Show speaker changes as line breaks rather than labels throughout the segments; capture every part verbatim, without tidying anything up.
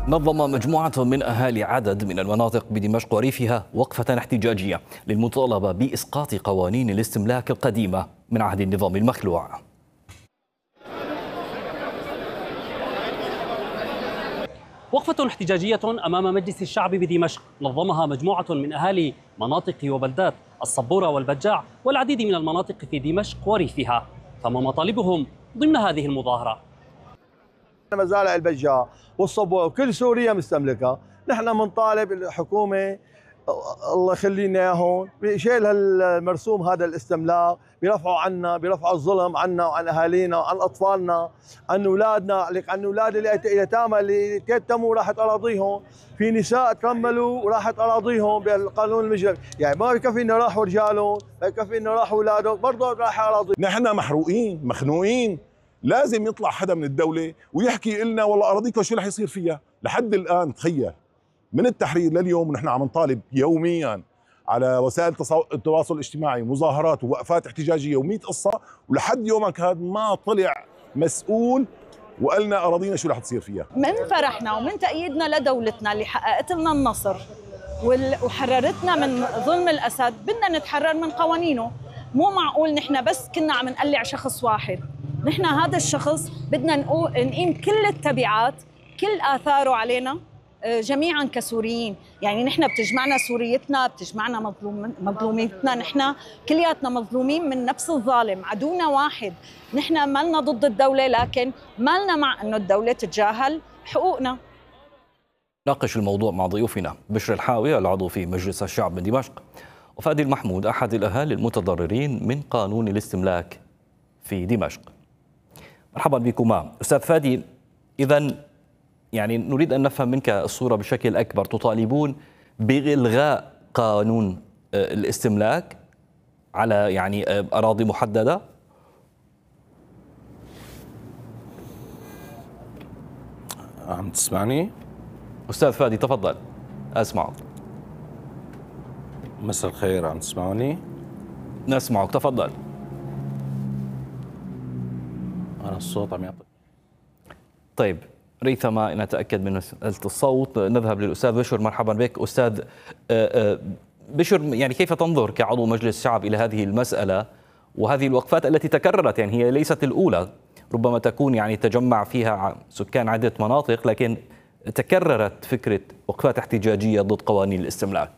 نظم مجموعة من أهالي عدد من المناطق بدمشق وريفها وقفة احتجاجية للمطالبة بإسقاط قوانين الاستملاك القديمة من عهد النظام المخلوع.
وقفة احتجاجية أمام مجلس الشعب بدمشق نظمها مجموعة من أهالي مناطق وبلدات الصبورة والبجاع والعديد من المناطق في دمشق وريفها. فما مطالبهم ضمن هذه المظاهرة؟
مزارع البجاع والصبورة وكل سوريا مستملكة. نحن بنطالب الحكومة الله يخلينا اياهم بشيل هالمرسوم هذا الاستملاك، بيرفعوا عنا بيرفعوا الظلم عنا وعن اهالينا وعن اطفالنا، عن اولادنا، عن اولاد اليتامى اللي تيتموا وراحت اراضيهم، في نساء ترملوا وراحت اراضيهم بالقانون المجرم، يعني ما بكفي انه راحوا رجالهم، ما بكفي انه راحوا اولادهم، برضه راح اراضيهم.
نحن محروقين مخنوقين، لازم يطلع حدا من الدولة ويحكي لنا والله اراضيكم شو رح يصير فيها. لحد الان تخيل من التحرير لليوم ونحن عم نطالب يوميا على وسائل التواصل الاجتماعي مظاهرات ووقفات احتجاجيه ومئة قصه، ولحد يومك هذا ما طلع مسؤول وقال لنا اراضينا شو رح تصير فيها.
من فرحنا ومن تأييدنا لدولتنا اللي حققت لنا النصر وحررتنا من ظلم الاسد، بدنا نتحرر من قوانينه. مو معقول نحن بس كنا عم نقلع شخص واحد، نحن هذا الشخص بدنا نقيم كل التبعات كل آثاره علينا جميعا كسوريين. يعني نحن بتجمعنا سوريتنا، بتجمعنا مظلوم مظلوميتنا، نحن كلياتنا مظلومين من نفس الظالم، عدونا واحد. نحن مالنا ضد الدولة، لكن مالنا مع انه الدولة تتجاهل حقوقنا.
ناقش الموضوع مع ضيوفنا بشر الحاوي العضو في مجلس الشعب من دمشق، وفادي المحمود أحد الأهالي المتضررين من قانون الاستملاك في دمشق. مرحبا بكما. أستاذ فادي، إذن يعني نريد أن نفهم منك الصورة بشكل أكبر. تطالبون بإلغاء قانون الاستملاك على يعني أراضي محددة؟
عم تسمعني؟
أستاذ فادي تفضل أسمعك.
مساء الخير، عم تسمعوني؟
نسمعك تفضل.
أنا الصوت عم يعطي.
طيب ريثما نتأكد من مسألة الصوت نذهب للأستاذ بشر. مرحبا بك أستاذ بشر. يعني كيف تنظر كعضو مجلس الشعب إلى هذه المسألة وهذه الوقفات التي تكررت؟ يعني هي ليست الأولى، ربما تكون يعني تجمع فيها سكان عدة مناطق، لكن تكررت فكرة وقفات احتجاجية ضد قوانين الاستملاك.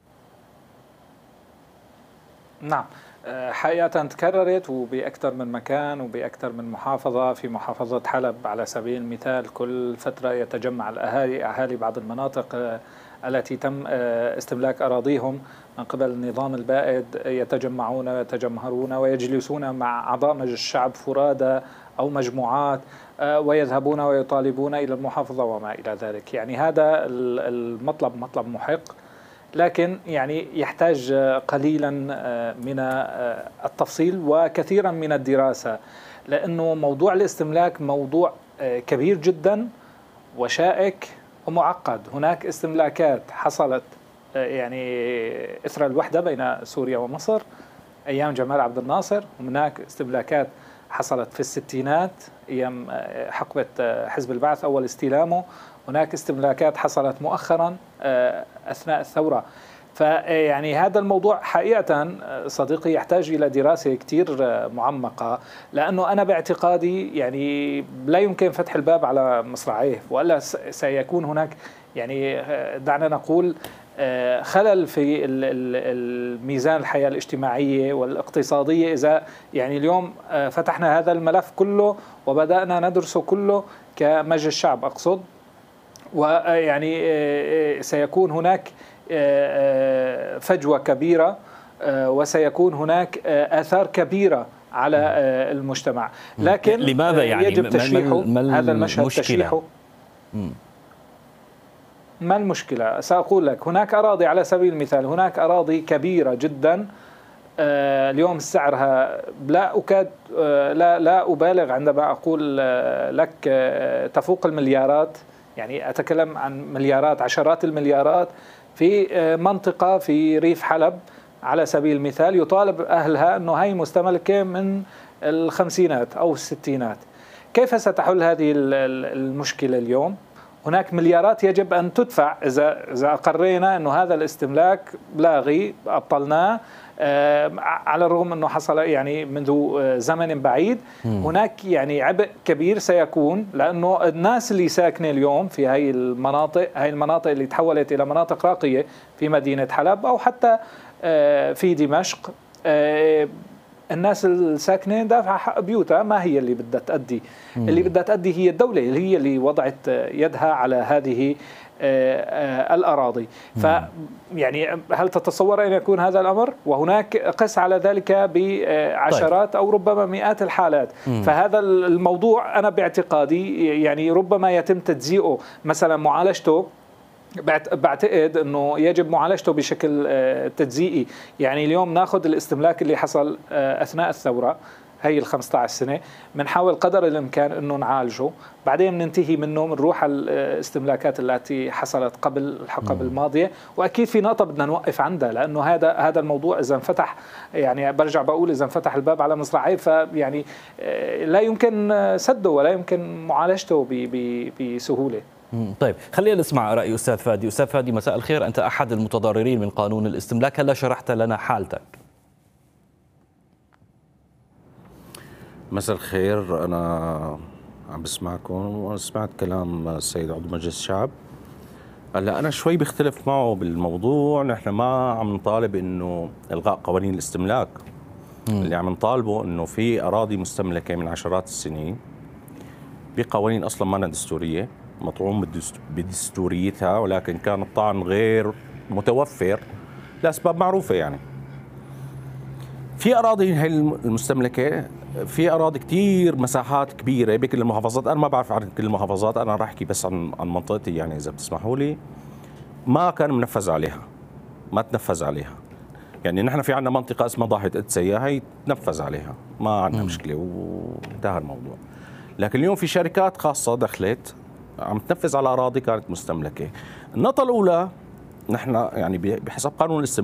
نعم، حقيقة تكررت وبأكثر من مكان وبأكثر من محافظة. في محافظة حلب على سبيل المثال كل فترة يتجمع الأهالي أهالي بعض المناطق التي تم استملاك أراضيهم من قبل النظام البائد، يتجمعون ويتجمهرون ويجلسون مع أعضاء مجلس الشعب فرادى أو مجموعات ويذهبون ويطالبون إلى المحافظة وما إلى ذلك. يعني هذا المطلب مطلب محق، لكن يعني يحتاج قليلا من التفصيل وكثيرا من الدراسة، لأنه موضوع الاستملاك موضوع كبير جدا وشائك ومعقد. هناك استملاكات حصلت يعني إثر الوحدة بين سوريا ومصر أيام جمال عبد الناصر، وهناك استملاكات حصلت في الستينات أيام حقبة حزب البعث أول استلامه، هناك استملاكات حصلت مؤخرا أثناء الثورة. فيعني هذا الموضوع حقيقة صديقي يحتاج إلى دراسة كتير معمقة، لأنه أنا باعتقادي يعني لا يمكن فتح الباب على مصراعيه، وإلا سيكون هناك يعني دعنا نقول خلل في الميزان الحياة الاجتماعية والاقتصادية إذا يعني اليوم فتحنا هذا الملف كله وبدأنا ندرسه كله كمجلس الشعب أقصد، ويعني سيكون هناك فجوة كبيرة وسيكون هناك آثار كبيرة على المجتمع. لكن
لماذا يعني
يجب تشريحه هذا المشهد
المشكلة؟
تشريحه. ما المشكلة؟ سأقول لك، هناك أراضي على سبيل المثال، هناك أراضي كبيرة جدا اليوم سعرها لا أكاد لا لا أبالغ عندما أقول لك تفوق المليارات، يعني أتكلم عن مليارات عشرات المليارات في منطقة في ريف حلب على سبيل المثال، يطالب أهلها أنه هي مستملكة من الخمسينات أو الستينات. كيف ستحل هذه المشكلة اليوم؟ هناك مليارات يجب أن تدفع إذا إذا أقرينا أنه هذا الاستملاك لاغي أبطلناه، على الرغم أنه حصل يعني منذ زمن بعيد. هناك يعني عبء كبير سيكون، لأنه الناس اللي ساكنة اليوم في هاي المناطق، هاي المناطق اللي تحولت إلى مناطق راقية في مدينة حلب أو حتى في دمشق، الناس الساكنة دافعة حق بيوتها، ما هي اللي بدها تأدي؟ اللي بدها تأدي هي الدولة، اللي هي اللي وضعت يدها على هذه الأراضي. فيعني هل تتصور أن يكون هذا الأمر؟ وهناك قس على ذلك بعشرات أو ربما مئات الحالات. فهذا الموضوع أنا باعتقادي يعني ربما يتم تجزئه، مثلا معالجته بعتقد أنه يجب معالجته بشكل تجزئي. يعني اليوم ناخذ الاستملاك اللي حصل أثناء الثورة هي ال خمسة عشر سنة، بنحاول قدر الإمكان أنه نعالجه، بعدين بننتهي منه، بنروح على الاستملاكات التي حصلت قبل الحقب الماضية. وأكيد في نقطة بدنا نوقف عندها، لأنه هذا هذا الموضوع إذا انفتح، يعني برجع بقول إذا انفتح الباب على مصراعيه فيعني لا يمكن سده ولا يمكن معالجته بسهولة.
طيب خلينا نسمع رأي أستاذ فادي. أستاذ فادي مساء الخير، أنت أحد المتضررين من قانون الاستملاك، هلا شرحت لنا حالتك.
مساء الخير، أنا عم بسمعكم وأنا سمعت كلام السيد عضو مجلس الشعب. هلا أنا شوي بختلف معه بالموضوع. نحن ما عم نطالب إنه إلغاء قوانين الاستملاك، م. اللي عم نطالبه إنه في أراضي مستملكة من عشرات السنين بقوانين أصلا ما دستورية، مطعوم بدستوريتها، ولكن كان الطعن غير متوفر لأسباب معروفة. يعني في أراضي هي المستملكة، في أراضي كتير مساحات كبيرة بكل المحافظات. أنا ما بعرف عن كل المحافظات، أنا راح أحكي بس عن عن منطقتي، يعني إذا بتسمحوا لي. ما كان منفذ عليها، ما تنفذ عليها. يعني نحن في عندنا منطقة اسمها ضاحية قدسية، هي تنفذ عليها، ما عندنا مشكلة وانتهى الموضوع. لكن اليوم في شركات خاصة دخلت عم تنفذ على أراضي كانت مستملكة. النقطة الأولى، نحن يعني بحسب قانون الاستملاك